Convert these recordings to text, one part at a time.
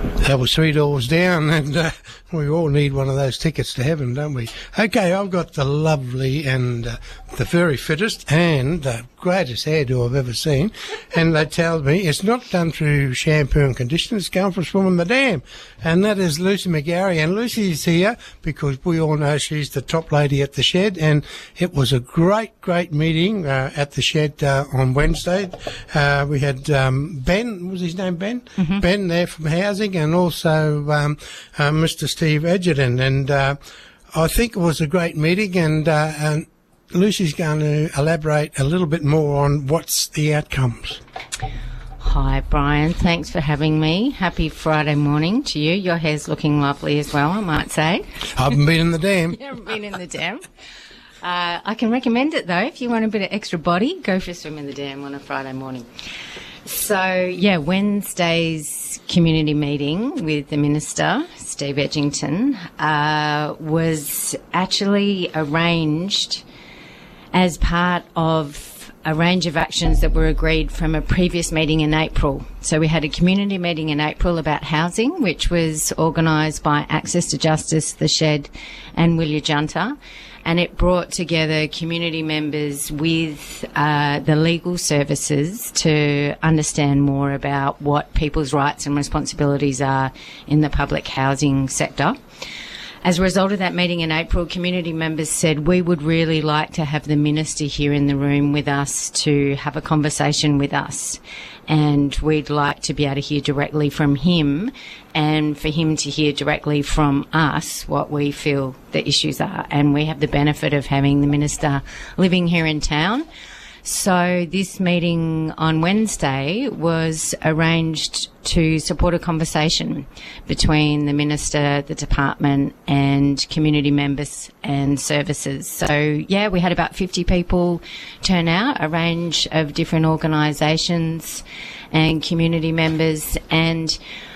That was Three Doors Down, and we all need one of those tickets to heaven, don't we? Okay, I've got the lovely and the very fittest and the greatest hairdo I've ever seen, and they tell me it's not done through shampoo and conditioner, it's going from swimming the dam, and that is Lucy McGarry. And Lucy's here because we all know she's the top lady at the Shed, and it was a great meeting at the Shed on Wednesday. We had Ben, was his name Ben? Mm-hmm. Ben there from Housing, and also Mr. Steve Edgerton, and I think it was a great meeting, and Lucy's going to elaborate a little bit more on what's the outcomes. Hi, Brian. Thanks for having me. Happy Friday morning to you. Your hair's looking lovely as well, I might say. I haven't been in the dam. You haven't been in the dam. I can recommend it, though. If you want a bit of extra body, go for a swim in the dam on a Friday morning. So, yeah, Wednesday's community meeting with the Minister, Steve Edgerton, was actually arranged as part of a range of actions that were agreed from a previous meeting in April. So we had a community meeting in April about housing, which was organised by Access to Justice, The Shed and Willia Junta, and it brought together community members with the legal services to understand more about what people's rights and responsibilities are in the public housing sector. As a result of that meeting in April, community members said we would really like to have the Minister here in the room with us to have a conversation with us, and we'd like to be able to hear directly from him and for him to hear directly from us what we feel the issues are. And we have the benefit of having the Minister living here in town. So this meeting on Wednesday was arranged to support a conversation between the Minister, the Department and community members and services. So, yeah, we had about 50 people turn out, a range of different organisations and community members, and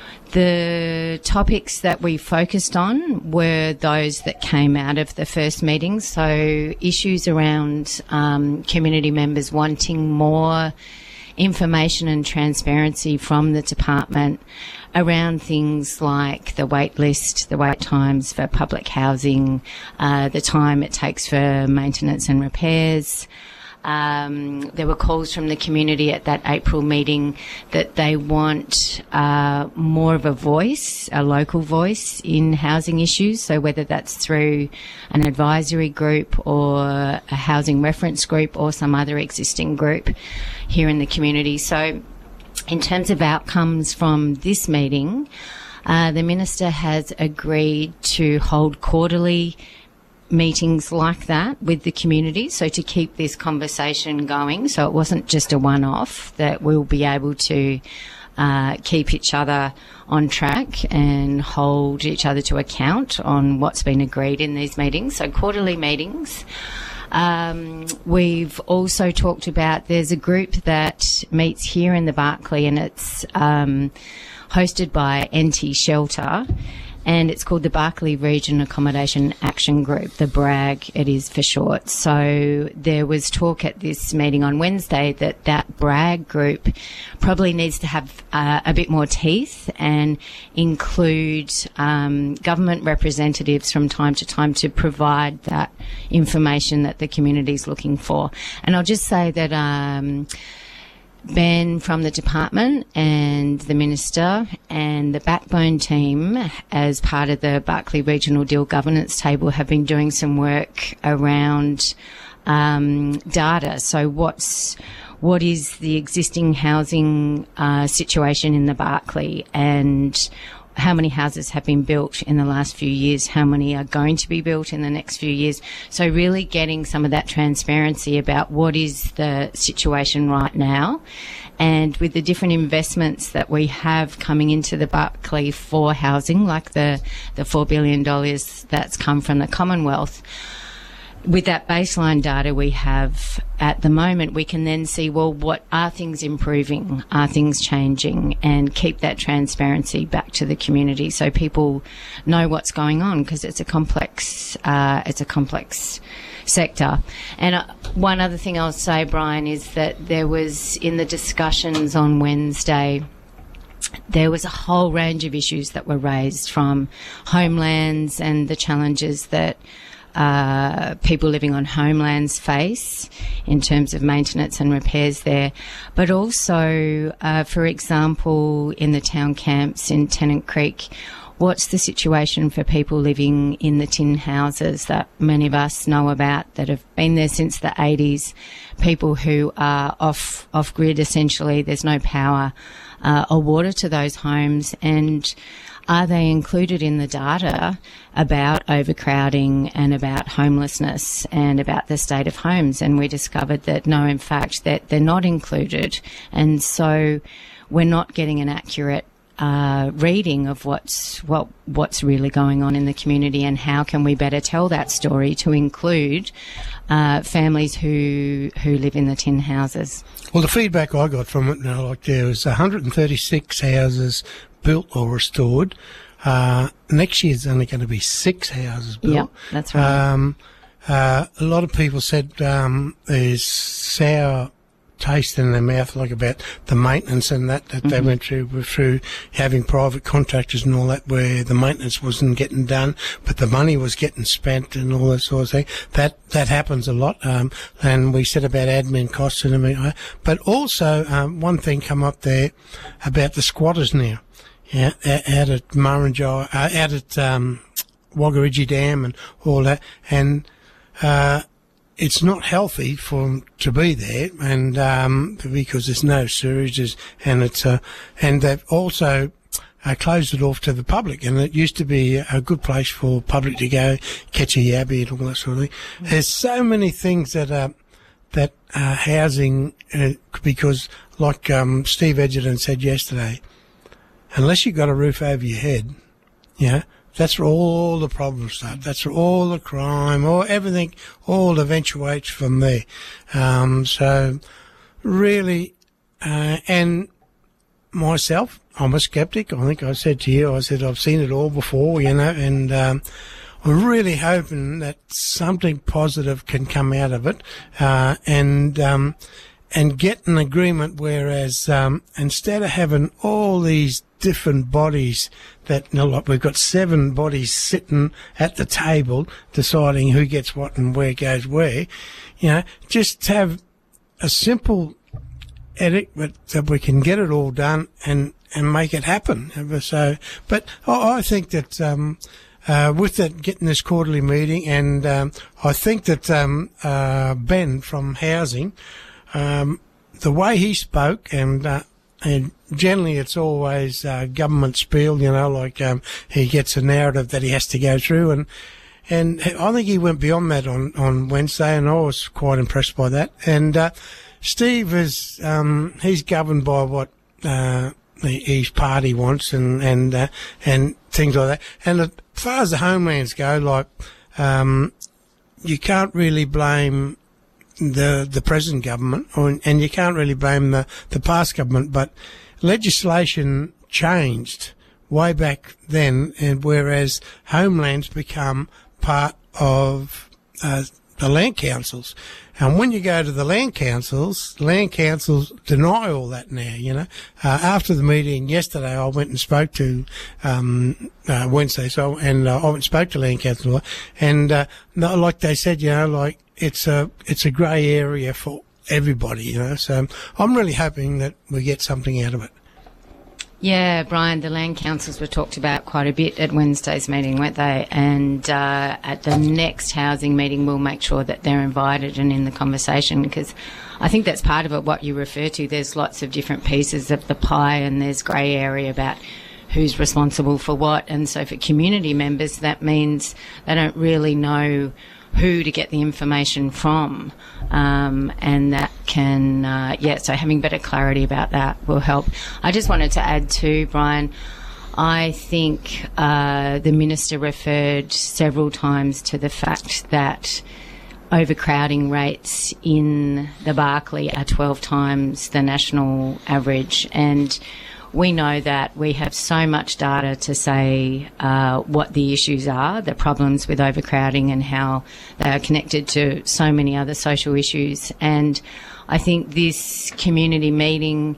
the topics that we focused on were those that came out of the first meeting. So issues around community members wanting more information and transparency from the department around things like the wait list, the wait times for public housing, the time it takes for maintenance and repairs. There were calls from the community at that April meeting that they want more of a voice, a local voice in housing issues. So whether that's through an advisory group or a housing reference group or some other existing group here in the community. So in terms of outcomes from this meeting, the Minister has agreed to hold quarterly meetings like that with the community, so to keep this conversation going, so it wasn't just a one-off, that we'll be able to keep each other on track and hold each other to account on what's been agreed in these meetings. So quarterly meetings. We've also talked about, there's a group that meets here in the Barclay, and it's hosted by NT Shelter, and it's called the Barclay Region Accommodation Action Group, the BRAG it is for short. So there was talk at this meeting on Wednesday that BRAG group probably needs to have a bit more teeth and include government representatives from time to time to provide that information that the community is looking for. And I'll just say that Ben from the department and the Minister and the Backbone team, as part of the Barclay Regional Deal Governance Table, have been doing some work around data. So what is the existing housing situation in the Barclay, and how many houses have been built in the last few years, how many are going to be built in the next few years. So really getting some of that transparency about what is the situation right now. And with the different investments that we have coming into the Barclay for housing, like the $4 billion that's come from the Commonwealth, with that baseline data we have at the moment, we can then see, well, what are things improving? Are things changing? And keep that transparency back to the community so people know what's going on, because it's a complex sector. And one other thing I'll say, Brian, is that there was, in the discussions on Wednesday, there was a whole range of issues that were raised, from homelands and the challenges that people living on homelands face in terms of maintenance and repairs there, but also, for example, in the town camps in Tennant Creek, what's the situation for people living in the tin houses that many of us know about that have been there since the 80s, people who are off-grid essentially, there's no power or water to those homes, and are they included in the data about overcrowding and about homelessness and about the state of homes? And we discovered that no, in fact, that they're not included. And so we're not getting an accurate reading of what's really going on in the community, and how can we better tell that story to include families who live in the tin houses. Well, the feedback I got from it, there was 136 houses built or restored. Next year's only going to be 6 houses built. Yep, that's right. A lot of people said there's sour taste in their mouth, like about the maintenance and that they went through having private contractors and all that, where the maintenance wasn't getting done, but the money was getting spent and all that sort of thing. That happens a lot. And we said about admin costs and everything. But also, one thing come up there about the squatters now. Yeah, out at Murringi, out at Waggaridgey Dam and all that, and it's not healthy for them to be there, and because there's no sewerage, and it's and they've also closed it off to the public, and it used to be a good place for public to go catch a yabby and all that sort of thing. There's so many things that housing, because like Steve Edgerton said yesterday, unless you've got a roof over your head, that's where all the problems start. That's where all the crime, or everything, all eventuates from there. So really, and myself, I'm a skeptic. I think I said to you, I've seen it all before, and we're really hoping that something positive can come out of it, and get an agreement, whereas instead of having all these different bodies that, like we've got 7 bodies sitting at the table deciding who gets what and where goes where, just have a simple edit that we can get it all done and make it happen. So, but I think that with that, getting this quarterly meeting, and I think that Ben from Housing, the way he spoke, and generally it's always government spiel, he gets a narrative that he has to go through, and I think he went beyond that on Wednesday, and I was quite impressed by that. And Steve is he's governed by what his party wants, and things like that. And as far as the homelands go, you can't really blame the present government, and you can't really blame the past government, but legislation changed way back then, and whereas homelands become part of the land councils. And when you go to the land councils deny all that now, After the meeting yesterday, I went and spoke to, Wednesday, I went and spoke to land council, and like they said, it's a grey area for everybody, so I'm really hoping that we get something out of it. Yeah, Brian, the land councils were talked about quite a bit at Wednesday's meeting, weren't they? And at the next housing meeting, we'll make sure that they're invited and in the conversation, because I think that's part of it, what you refer to. There's lots of different pieces of the pie, and there's grey area about who's responsible for what. And so for community members, that means they don't really know who to get the information from, and that can, so having better clarity about that will help. I just wanted to add too, Brian, I think the Minister referred several times to the fact that overcrowding rates in the Barkly are 12 times the national average, and we know that we have so much data to say what the issues are, the problems with overcrowding, and how they are connected to so many other social issues. And I think this community meeting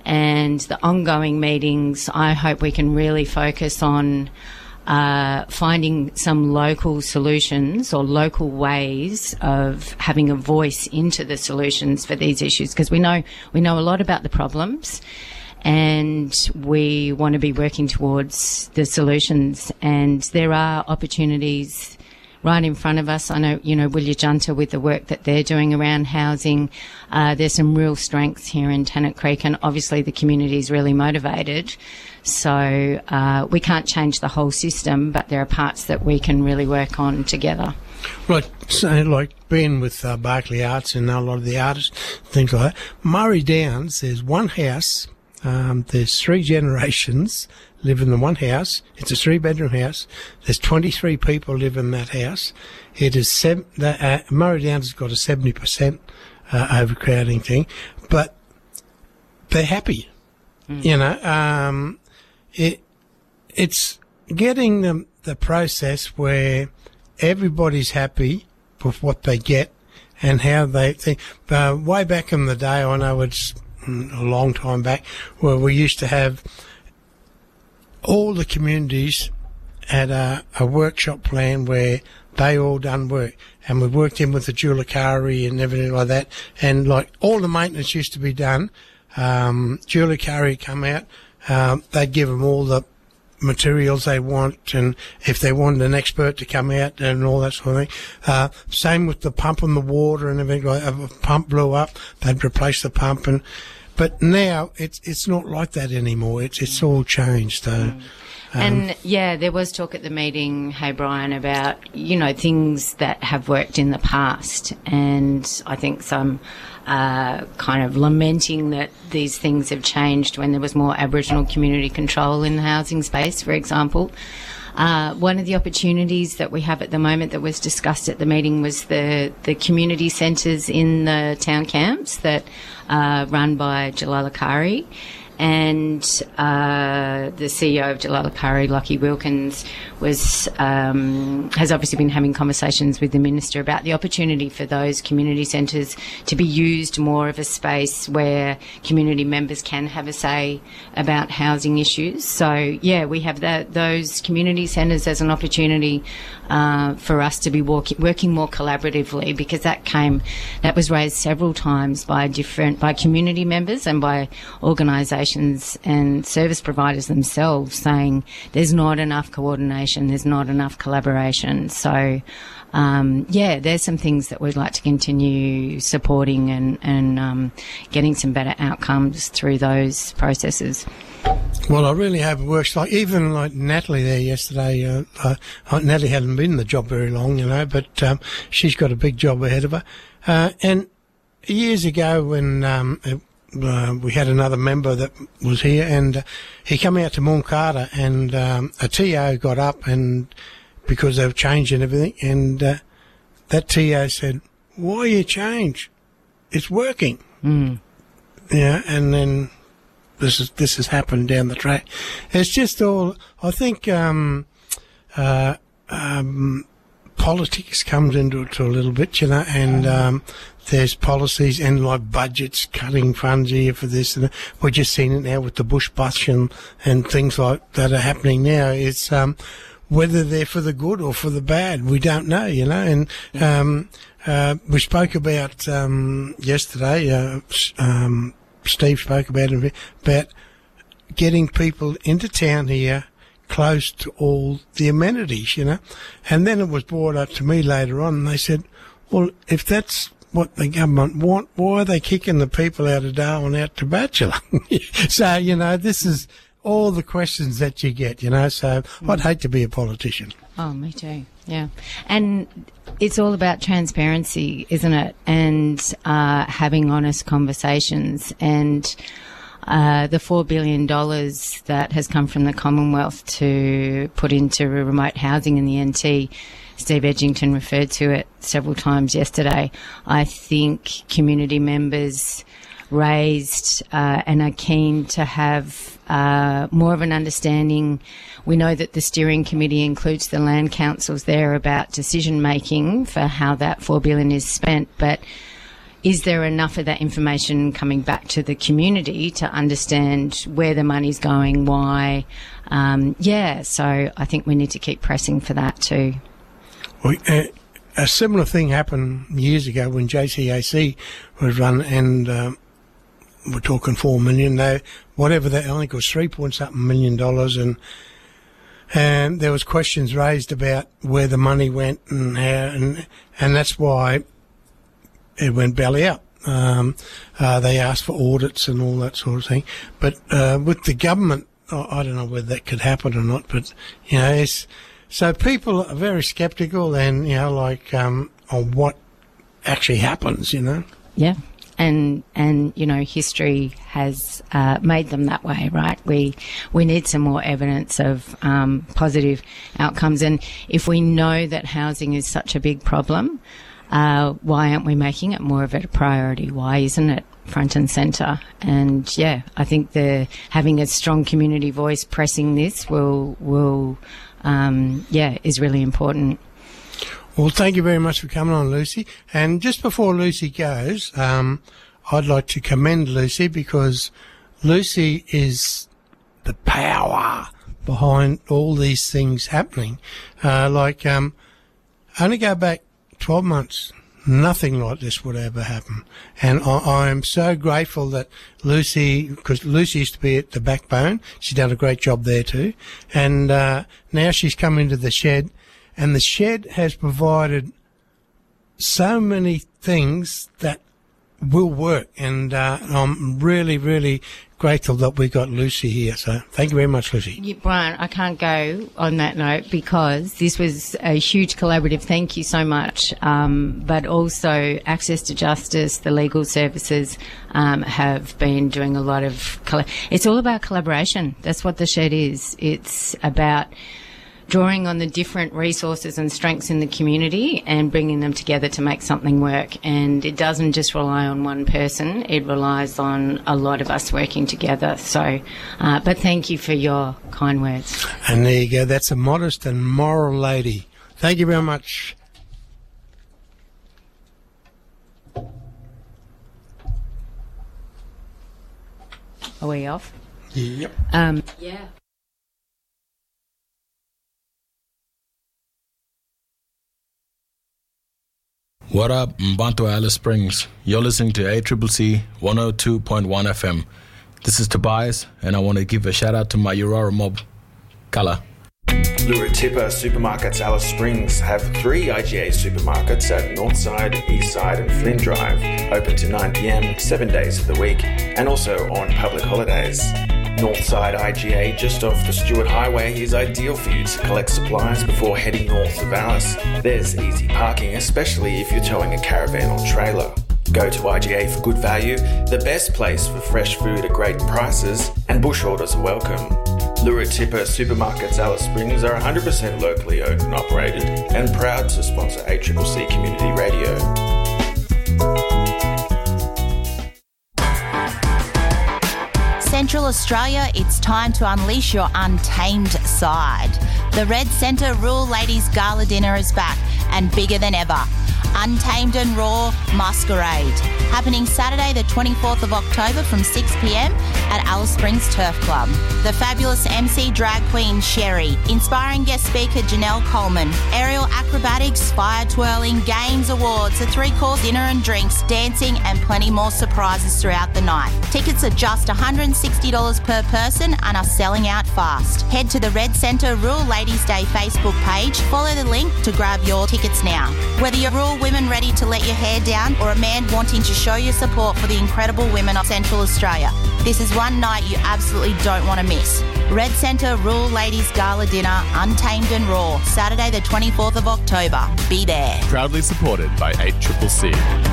And the ongoing meetings, I hope we can really focus on finding some local solutions or local ways of having a voice into the solutions for these issues, because we know a lot about the problems, and we want to be working towards the solutions. And there are opportunities right in front of us. I know, Willia Junta, with the work that they're doing around housing, there's some real strengths here in Tennant Creek, and obviously the community is really motivated. So we can't change the whole system, but there are parts that we can really work on together. Right, so like being with Barclay Arts and a lot of the artists, things like that. Murray Downs, there's one house, there's 3 generations live in the one house. It's a 3-bedroom house. There's 23 people live in that house. It is Murray Downs has got a 70% overcrowding thing, but they're happy. It's getting the process where everybody's happy with what they get and how they think. Way back in the day, I know it's a long time back, where we used to have all the communities had a workshop plan where they all done work, and we worked in with the Julicari and everything like that, and like all the maintenance used to be done. Julicari come out, they'd give them all the materials they want, and if they wanted an expert to come out and all that sort of thing. Same with the pump and the water and everything. Like, if a pump blew up, they'd replace the pump. But now it's not like that anymore. It's all changed. So. And yeah, there was talk at the meeting, hey Brian, about, things that have worked in the past, and I think some kind of lamenting that these things have changed when there was more Aboriginal community control in the housing space, for example. One of the opportunities that we have at the moment that was discussed at the meeting was the community centres in the town camps that are run by Jalalakari. And the CEO of Jalalakari, Lockie Wilkins, has obviously been having conversations with the Minister about the opportunity for those community centres to be used more of a space where community members can have a say about housing issues. So, yeah, we have those community centres as an opportunity for us to be working more collaboratively, because that was raised several times by community members and by organisations and service providers themselves, saying there's not enough coordination, there's not enough collaboration. So, there's some things that we'd like to continue supporting and getting some better outcomes through those processes. Well, I really hope it works. Like even like Natalie there yesterday. Natalie hadn't been in the job very long, but she's got a big job ahead of her. And years ago, when we had another member that was here, and he came out to Mooncata, and a TO got up, and because they were changing everything, and that TO said, "Why you change? It's working." Yeah, and then this has happened down the track. It's just all, I think, politics comes into it a little bit, and there's policies and like budgets cutting funds here for this, and we're just seeing it now with the bush bus and things like that are happening now. It's whether they're for the good or for the bad, we don't know, and we spoke about yesterday, Steve spoke about getting people into town here close to all the amenities, and then it was brought up to me later on, and they said, well, if that's what the government want, why are they kicking the people out of Darwin out to Bachelor? So, this is all the questions that you get, so I'd hate to be a politician. Oh, me too, yeah. And it's all about transparency, isn't it? And having honest conversations. And the $4 billion that has come from the Commonwealth to put into remote housing in the NT, Steve Edgington referred to it several times yesterday. I think community members raised and are keen to have more of an understanding. We know that the steering committee includes the land councils there about decision making for how that $4 billion is spent, but is there enough of that information coming back to the community to understand where the money's going, why? So I think we need to keep pressing for that too. Well, a similar thing happened years ago when JCAC was run, and we're talking $4 million. I think it was $3.something million, and there was questions raised about where the money went and how, and that's why it went belly up. They asked for audits and all that sort of thing. But with the government, I don't know whether that could happen or not, but, so people are very sceptical and, on what actually happens, Yeah. And history has made them that way, right? We need some more evidence of positive outcomes. And if we know that housing is such a big problem, why aren't we making it more of a priority? Why isn't it front and centre? And I think having a strong community voice pressing this is really important. Well, thank you very much for coming on, Lucy. And just before Lucy goes, I'd like to commend Lucy, because Lucy is the power behind all these things happening. Only go back 12 months, nothing like this would ever happen. And I am so grateful that Lucy, because Lucy used to be at the Backbone, she's done a great job there too. And now she's come into the Shed, and the Shed has provided so many things that will work. And I'm really, really grateful that we got Lucy here. So thank you very much, Lucy. Yeah, Brian, I can't go on that note because this was a huge collaborative. Thank you so much. But also Access to Justice, the legal services have been doing a lot of... It's all about collaboration. That's what the Shed is. It's about drawing on the different resources and strengths in the community and bringing them together to make something work. And it doesn't just rely on one person, it relies on a lot of us working together. So, but thank you for your kind words. And there you go, that's a modest and moral lady. Thank you very much. Are we off? Yep. Yeah. What up, Mbanto Alice Springs? You're listening to ACCC 102.1 FM. This is Tobias, and I want to give a shout out to my Aurora mob. Kala. Luratipa Supermarkets Alice Springs have 3 IGA supermarkets at Northside, Eastside and Flynn Drive, open to 9 p.m, 7 days of the week, and also on public holidays. Northside IGA, just off the Stewart Highway, is ideal for you to collect supplies before heading north of Alice. There's easy parking, especially if you're towing a caravan or trailer. Go to IGA for good value, the best place for fresh food at great prices, and bush orders are welcome. Luratipa Supermarkets Alice Springs are 100% locally owned and operated and proud to sponsor ACCC Community Radio. Central Australia, it's time to unleash your untamed side. The Red Centre Rural Ladies Gala Dinner is back and bigger than ever. Untamed and Raw Masquerade, happening Saturday the 24th of October from 6 p.m. at Alice Springs Turf Club. The fabulous MC drag queen Sherry, inspiring guest speaker Janelle Coleman, aerial acrobatics, fire twirling, games, awards, a 3-course dinner and drinks, dancing and plenty more surprises throughout the night. Tickets are just $160 per person and are selling out fast. Head to the Red Centre Rural Ladies Day Facebook page, follow the link to grab your tickets now. Whether you're rural women ready to let your hair down or a man wanting to show your support for the incredible women of Central Australia, this is one night you absolutely don't want to miss. Red Centre Rural Ladies Gala Dinner, Untamed and Raw, Saturday the 24th of October. Be there. Proudly supported by ACCC.